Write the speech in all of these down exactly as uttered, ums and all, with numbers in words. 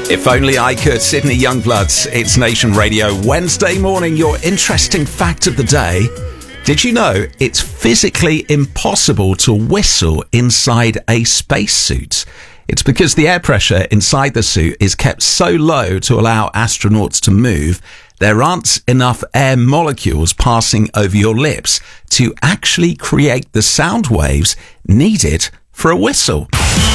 If only I could. Sydney Youngbloods. It's Nation Radio. Wednesday morning, your interesting fact of the day. Did you know it's physically impossible to whistle inside a spacesuit? It's because the air pressure inside the suit is kept so low to allow astronauts to move. There aren't enough air molecules passing over your lips to actually create the sound waves needed for a whistle.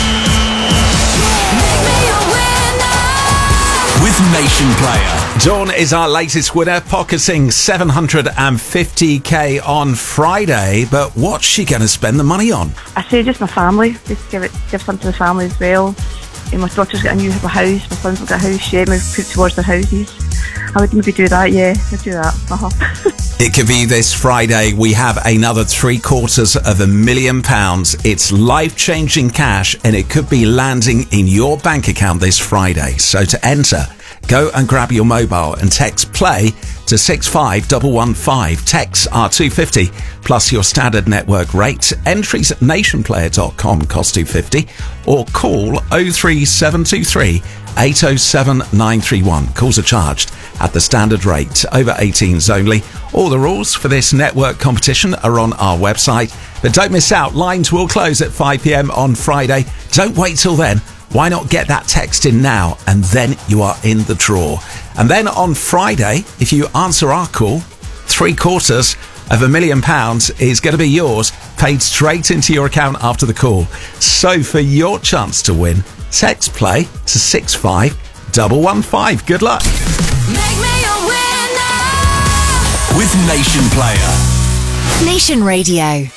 With Nation Player. Dawn is our latest winner, pocketing seven hundred fifty k on Friday. But what's she going to spend the money on? I say just my family. Just give it, give some to the family as well. And my daughter's got a new house. My son's got a house. Yeah, we've put towards their houses. I would maybe do that. Yeah, I'd do that. Uh-huh. It could be this Friday. We have another three quarters of a million pounds. It's life-changing cash, and it could be landing in your bank account this Friday. So to enter, go and grab your mobile and text play to six five one one five. Texts are two pounds fifty plus your standard network rate. Entries at nation player dot com cost two pounds fifty, or call oh three seven two three eight oh seven nine three one. Calls are charged at the standard rate. Over eighteens only. All the rules for this network competition are on our website. But don't miss out. Lines will close at five p.m. on Friday. Don't wait till then. Why not get that text in now, and then you are in the draw. And then on Friday, if you answer our call, three quarters of a million pounds is going to be yours, paid straight into your account after the call. So for your chance to win, text play to six five one one five. Good luck. Make me a winner with Nation Player. Nation Radio.